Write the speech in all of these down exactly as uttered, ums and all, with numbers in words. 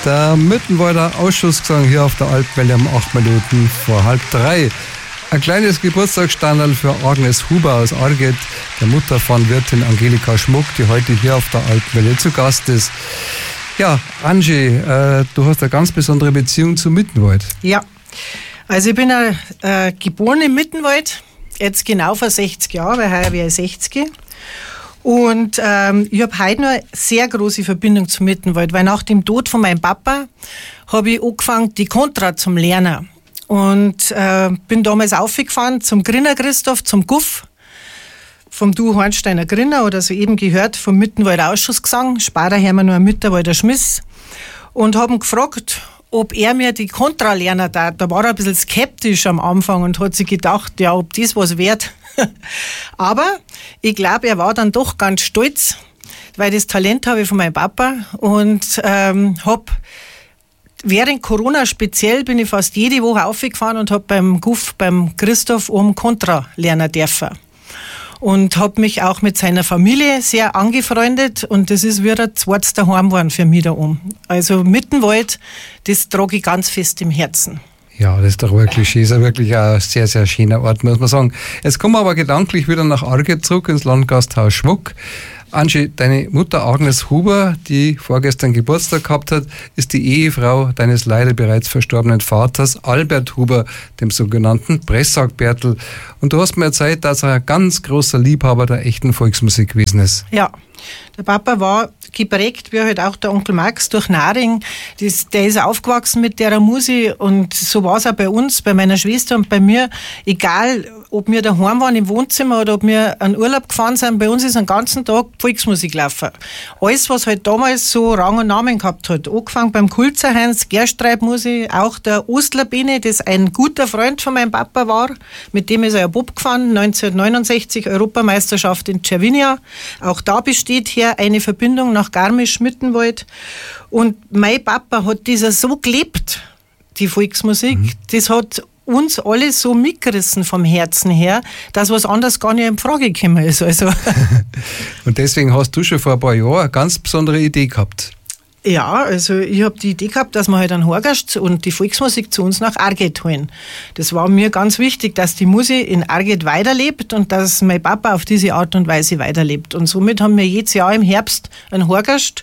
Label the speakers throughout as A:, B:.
A: Der Mittenwalder Ausschussgesang hier auf der Alpwelle um acht Minuten vor halb drei. Ein kleines Geburtstagsstandal für Agnes Huber aus Arget, der Mutter von Wirtin Angelika Schmuck, die heute hier auf der Alpwelle zu Gast ist. Ja, Angie, äh, du hast eine ganz besondere Beziehung zu Mittenwald.
B: Ja, also ich bin äh, geboren im Mittenwald, jetzt genau vor sechzig Jahren, weil heuer wäre ich sechzig. Und ähm, ich habe heute noch eine sehr große Verbindung zum Mittenwald, weil nach dem Tod von meinem Papa habe ich angefangen, die Kontra zum Lernen. Und äh, bin damals aufgefahren zum Grinner Christoph, zum Guff, vom Du Hornsteiner Grinner oder so eben gehört, vom Mittenwalder Ausschussgesang, später haben wir noch einen Mittenwalder Schmiss, und habe ihn gefragt, ob er mir die Kontra lernen darf. Da war er ein bisschen skeptisch am Anfang und hat sich gedacht, ja, ob das was wert. Aber ich glaube, er war dann doch ganz stolz, weil das Talent habe ich von meinem Papa, und ähm, habe während Corona speziell bin ich fast jede Woche aufgefahren und habe beim Guff, beim Christoph oben Kontra lernen dürfen. Und habe mich auch mit seiner Familie sehr angefreundet, und das ist wieder ein zweites daheim geworden für mich da oben. Also Mittenwald, das trage ich ganz fest im Herzen.
A: Ja, das ist doch wirklich, ist ja wirklich ein sehr, sehr schöner Ort, muss man sagen. Jetzt kommen wir aber gedanklich wieder nach Arget zurück, ins Landgasthaus Schmuck. Angie, deine Mutter Agnes Huber, die vorgestern Geburtstag gehabt hat, ist die Ehefrau deines leider bereits verstorbenen Vaters, Albert Huber, dem sogenannten Pressack-Bertel. Und du hast mir erzählt, dass er ein ganz großer Liebhaber der echten Volksmusik gewesen ist.
B: Ja, der Papa war geprägt, wie halt auch der Onkel Max, durch Naring. Das, der ist aufgewachsen mit der Musik, und so war es auch bei uns, bei meiner Schwester und bei mir. Egal, ob wir daheim waren im Wohnzimmer oder ob wir an Urlaub gefahren sind, bei uns ist den ganzen Tag Volksmusik gelaufen. Alles, was halt damals so Rang und Namen gehabt hat. Angefangen beim Kulzerheinz, Gerstreibmusik, auch der Ostler Bene, das ein guter Freund von meinem Papa war. Mit dem ist er ja Bob gefahren, neunzehnhundertneunundsechzig, Europameisterschaft in Cervinia. Auch da besteht hier eine Verbindung nach Garmisch-Mittenwald. Und mein Papa hat dieser so gelebt, die Volksmusik. Mhm. Das hat uns alle so mitgerissen vom Herzen her, dass was anderes gar nicht in Frage gekommen ist. Also.
A: Und deswegen hast du schon vor ein paar Jahren eine ganz besondere Idee gehabt.
B: Ja, also ich habe die Idee gehabt, dass wir halt einen Horgast und die Volksmusik zu uns nach Arget holen. Das war mir ganz wichtig, dass die Musik in Arget weiterlebt und dass mein Papa auf diese Art und Weise weiterlebt. Und somit haben wir jedes Jahr im Herbst einen Horgast,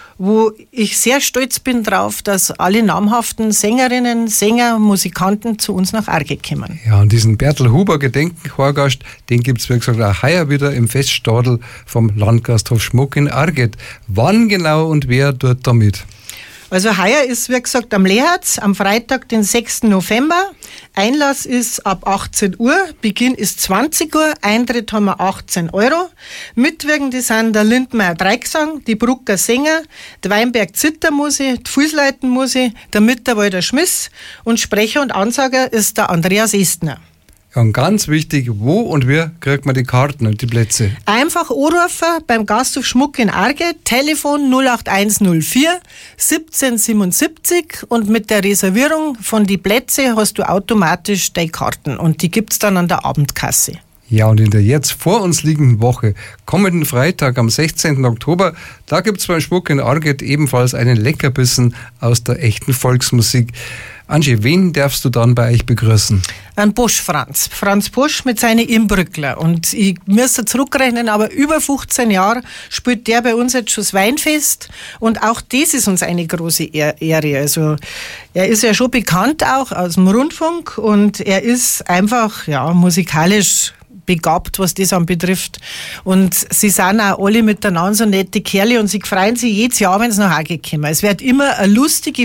B: wo ich sehr stolz bin drauf, dass alle namhaften Sängerinnen, Sänger, Musikanten zu uns nach Arget kommen.
A: Ja, und diesen Bertel Huber Gedenken-Horgast, den gibt es, wie gesagt, auch heuer wieder im Feststadel vom Landgasthof Schmuck in Arget. Wann genau und wer tut da mit?
B: Also heuer ist, wie gesagt, am Leherz, am Freitag, den sechsten November. Einlass ist ab achtzehn Uhr, Beginn ist zwanzig Uhr, Eintritt haben wir achtzehn Euro. Mitwirkende sind der Lindmeier Dreigesang, die Brucker Sänger, der Weinberg Zittermusik, die Fußleitenmusik, der Mittenwalder Schmiss, und Sprecher und Ansager ist der Andreas Estner.
A: Ja, und ganz wichtig, wo und wer kriegt man die Karten und die Plätze?
B: Einfach anrufen beim Gasthof Schmuck in Arget, Telefon null acht eins null vier siebzehn siebenundsiebzig, und mit der Reservierung von die Plätze hast du automatisch deine Karten, und die gibt's dann an der Abendkasse.
A: Ja, und in der jetzt vor uns liegenden Woche, kommenden Freitag am sechzehnten Oktober, da gibt's beim Schmuck in Arget ebenfalls einen Leckerbissen aus der echten Volksmusik. Angie, wen darfst du dann bei euch begrüßen?
B: Ein Bosch Franz. Franz Bosch mit seinen Imbrückler. Und ich müsste zurückrechnen, aber über fünfzehn Jahre spielt der bei uns jetzt schon das Weinfest. Und auch das ist uns eine große Ehre. Also er ist ja schon bekannt auch aus dem Rundfunk, und er ist einfach ja musikalisch begabt, was das anbetrifft. Und sie sind auch alle miteinander so nette Kerle, und sie freuen sich jedes Jahr, wenn sie nach Hause kommen. Es wird immer ein lustige,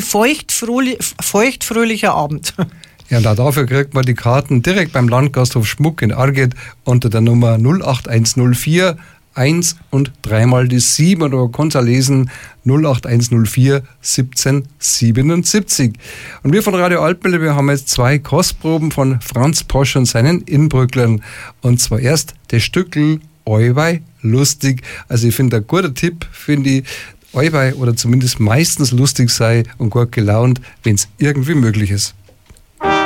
B: feuchtfröhlicher Abend.
A: Ja, und auch dafür kriegt man die Karten direkt beim Landgasthof Schmuck in Arget unter der Nummer null acht eins null vier eins und dreimal die sieben, oder man kann es auch lesen, null acht eins null vier siebzehn siebenundsiebzig. Und wir von Radio Alpwelle, wir haben jetzt zwei Kostproben von Franz Bosch und seinen Inbrücklern. Und zwar erst das Stückl Euwei lustig. Also ich finde, ein guter Tipp, finde ich, Euwei oder zumindest meistens lustig sei und gut gelaunt, wenn es irgendwie möglich ist.